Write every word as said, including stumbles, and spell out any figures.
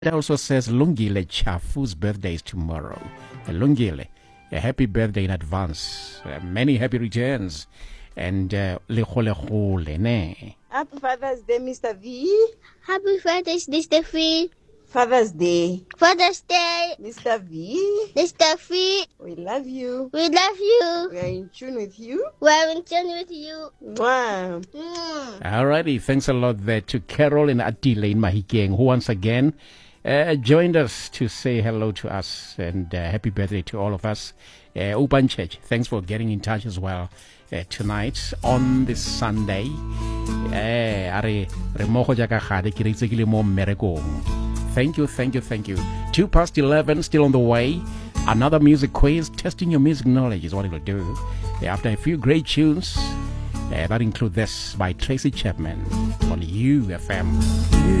It also says Lungile Chafu's birthday is tomorrow. Uh, Lungile, a happy birthday in advance. Uh, many happy returns. And uh, Lechole ne. Happy Father's Day, Mister V. Happy Father's Day, Mister V. Father's Day, Father's Day, Mister V. Mister V. We love you. We love you. We are in tune with you. We are in tune with you. Mwah. Mm. Alrighty, thanks a lot there to Carol and Atile in Mahikeng, who once again uh, joined us to say hello to us and uh, happy birthday to all of us. Uh, Upanchech, thanks for getting in touch as well uh, tonight on this Sunday. Thank you, thank you, thank you. Two past eleven, still on the way. Another music quiz, testing your music knowledge is what it will do. After a few great tunes, uh, that include this by Tracy Chapman on U F M.